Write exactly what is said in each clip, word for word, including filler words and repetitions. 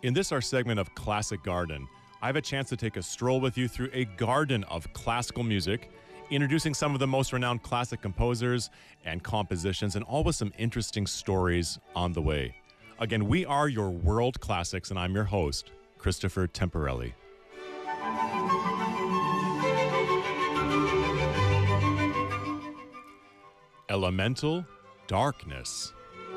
In this, our segment of Classic Garden, I have a chance to take a stroll with you through a garden of classical music, introducing some of the most renowned classic composers and compositions, and all with some interesting stories on the way. Again, we are your World Classics, and I'm your host, Christopher Temporelli. Elemental Darkness.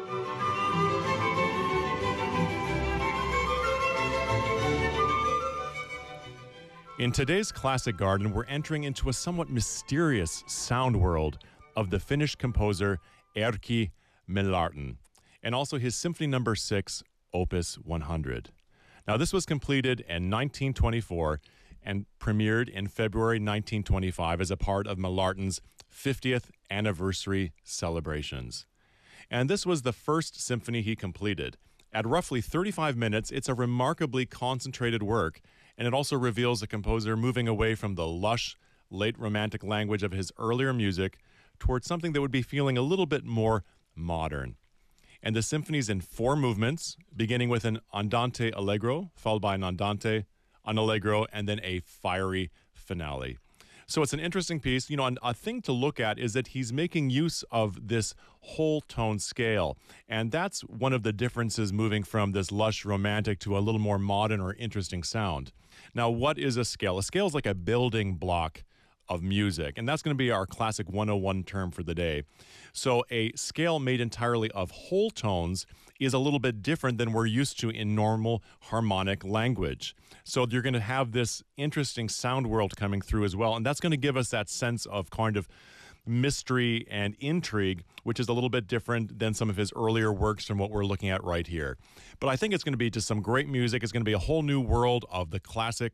In today's Classic Garden, we're entering into a somewhat mysterious sound world of the Finnish composer Erkki Meilartin, and also his Symphony Number six, Opus one hundred. Now, this was completed in nineteen twenty-four and premiered in February nineteen twenty-five as a part of Meilartin's fiftieth anniversary celebrations. And this was the first symphony he completed. At roughly thirty-five minutes, it's a remarkably concentrated work, and it also reveals the composer moving away from the lush, late Romantic language of his earlier music towards something that would be feeling a little bit more modern. And the symphony's in four movements, beginning with an andante allegro, followed by an andante, an allegro, and then a fiery finale. So it's an interesting piece. You know, and a thing to look at is that he's making use of this whole tone scale. And that's one of the differences moving from this lush romantic to a little more modern or interesting sound. Now, what is a scale? A scale is like a building block of music, and that's going to be our classic one oh one term for the day. So a scale made entirely of whole tones is a little bit different than we're used to in normal harmonic language. So you're going to have this interesting sound world coming through as well, and that's going to give us that sense of kind of mystery and intrigue, which is a little bit different than some of his earlier works from what we're looking at right here. But I think it's going to be just some great music. It's going to be a whole new world of the classic